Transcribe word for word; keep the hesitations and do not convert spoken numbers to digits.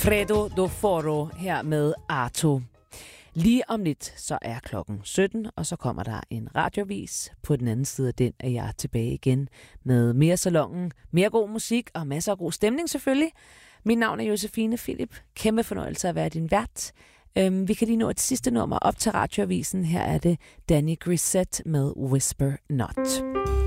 Fredo do Foro her med Arto. Lige om lidt, så er klokken sytten, og så kommer der en radiovis. På den anden side af den er jeg tilbage igen med mere salongen, mere god musik og masser af god stemning selvfølgelig. Mit navn er Josefine Philip. Kæmpe fornøjelse at være din vært. Øhm, vi kan lige nå et sidste nummer op til radioavisen. Her er det Danny Grissett med Whisper Not.